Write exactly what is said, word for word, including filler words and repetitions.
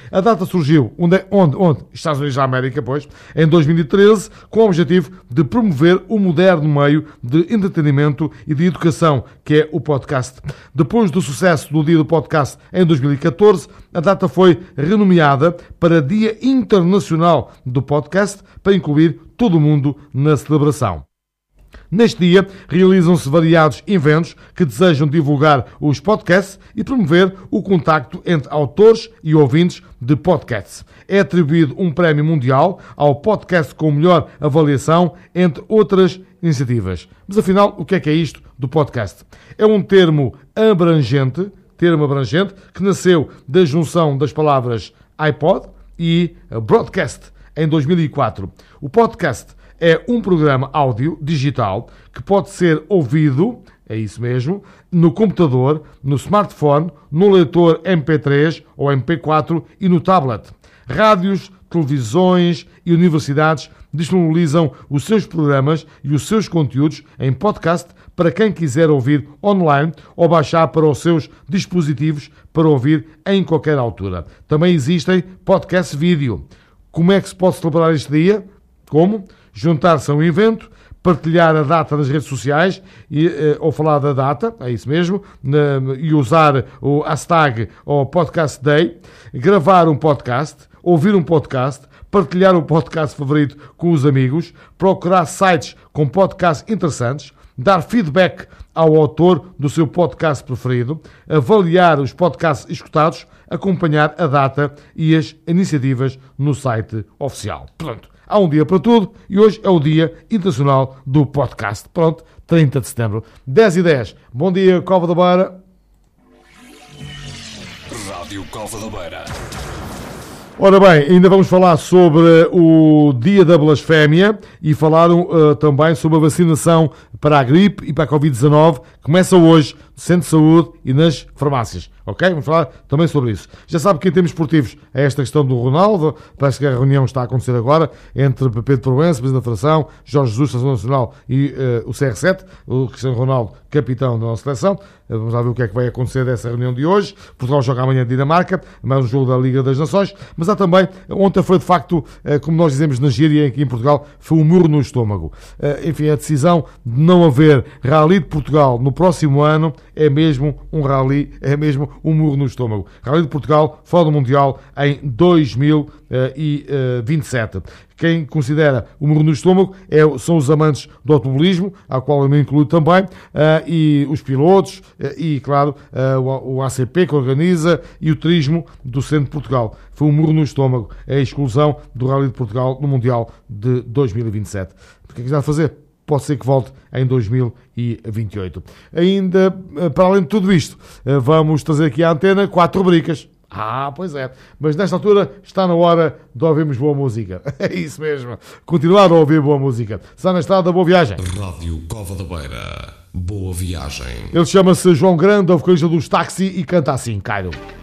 A data surgiu onde, onde, onde? Estados Unidos da América, pois, em dois mil e treze, com o objetivo de promover o moderno meio de entretenimento e de educação, que é o podcast. Depois do sucesso do Dia do Podcast em dois mil e catorze, a data foi renomeada para Dia Internacional do Podcast, para incluir todo o mundo na celebração. Neste dia, realizam-se variados eventos que desejam divulgar os podcasts e promover o contacto entre autores e ouvintes de podcasts. É atribuído um prémio mundial ao podcast com melhor avaliação, entre outras iniciativas. Mas afinal, o que é que é isto do podcast? É um termo abrangente, termo abrangente, que nasceu da junção das palavras iPod e broadcast, em dois mil e quatro. O podcast é um programa áudio digital que pode ser ouvido, é isso mesmo, no computador, no smartphone, no leitor M P três ou M P quatro e no tablet. Rádios, televisões e universidades disponibilizam os seus programas e os seus conteúdos em podcast para quem quiser ouvir online ou baixar para os seus dispositivos para ouvir em qualquer altura. Também existem podcasts vídeo. Como é que se pode celebrar este dia? Como? Juntar-se a um evento, partilhar a data nas redes sociais e, eh, ou falar da data, é isso mesmo, né, e usar o hashtag ou podcast day, gravar um podcast, ouvir um podcast, partilhar o podcast favorito com os amigos, procurar sites com podcasts interessantes, dar feedback ao autor do seu podcast preferido, avaliar os podcasts escutados, acompanhar a data e as iniciativas no site oficial. Pronto. Há um dia para tudo e hoje é o Dia Internacional do Podcast. Pronto, trinta de setembro, dez e dez. Bom dia, Cova da Beira. Rádio Cova da Beira. Ora bem, ainda vamos falar sobre o Dia da Blasfémia e falaram uh, também sobre a vacinação para a gripe e para a covid dezanove. Começa hoje no Centro de Saúde e nas farmácias. Ok? Vamos falar também sobre isso. Já sabe que em termos esportivos é esta questão do Ronaldo. Parece que a reunião está a acontecer agora entre Pedro Proença, Presidente da Federação, Jorge Jesus, Seleção Nacional e uh, o C R sete, o Cristiano Ronaldo, capitão da nossa seleção. Uh, vamos lá ver o que é que vai acontecer dessa reunião de hoje. Portugal joga amanhã de Dinamarca, mais um jogo da Liga das Nações. Mas há também, ontem foi de facto, uh, como nós dizemos na gíria aqui em Portugal, foi um murro no estômago. Uh, enfim, a decisão de não haver Rally de Portugal no próximo ano é mesmo um rally, é mesmo um murro no estômago. Rally de Portugal fora do Mundial em dois mil e vinte e sete. Quem considera o murro no estômago é, são os amantes do automobilismo, ao qual eu me incluo também, uh, e os pilotos, uh, e, claro, uh, o, o A C P que organiza e o turismo do centro de Portugal. Foi um murro no estômago, a exclusão do Rally de Portugal no Mundial de dois mil e vinte e sete. O que é que está a fazer? Pode ser que volte em dois mil e vinte e oito. Ainda, para além de tudo isto, vamos trazer aqui à antena quatro rubricas. Ah, pois é. Mas nesta altura está na hora de ouvirmos boa música. É isso mesmo. Continuar a ouvir boa música. Está na estrada, boa viagem. Rádio Cova da Beira. Boa viagem. Ele chama-se João Grande, é o vocalista dos Táxi e canta assim, Cairo.